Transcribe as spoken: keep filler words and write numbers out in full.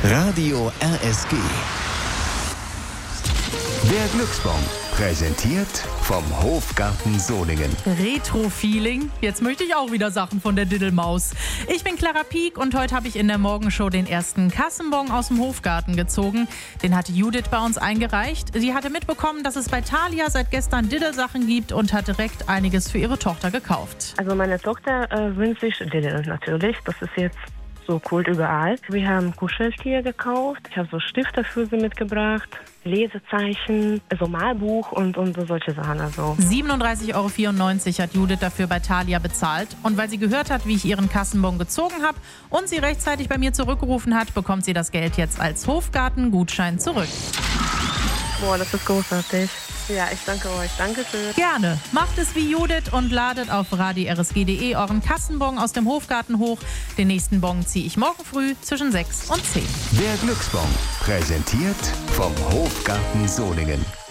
Radio R S G. Der Glücksbon, präsentiert vom Hofgarten Solingen. Retro-Feeling. Jetzt möchte ich auch wieder Sachen von der Diddelmaus. Ich bin Clara Pieck und heute habe ich in der Morgenshow den ersten Kassenbon aus dem Hofgarten gezogen. Den hatte Judith bei uns eingereicht. Sie hatte mitbekommen, dass es bei Thalia seit gestern Diddelsachen gibt und hat direkt einiges für ihre Tochter gekauft. Also meine Tochter äh, wünscht sich Diddel natürlich. Das ist jetzt so Kult überall. Wir haben Kuscheltier gekauft. Ich habe so Stifte für sie mitgebracht, Lesezeichen, also Malbuch und, und so solche Sachen. Also. siebenunddreißig Euro vierundneunzig hat Judith dafür bei Thalia bezahlt. Und weil sie gehört hat, wie ich ihren Kassenbon gezogen habe und sie rechtzeitig bei mir zurückgerufen hat, bekommt sie das Geld jetzt als Hofgarten-Gutschein zurück. Boah, das ist großartig. Ja, ich danke euch. Dankeschön. Gerne. Macht es wie Judith und ladet auf radio r s g punkt d e euren Kassenbon aus dem Hofgarten hoch. Den nächsten Bon ziehe ich morgen früh zwischen sechs und zehn. Der Glücksbon, präsentiert vom Hofgarten Solingen.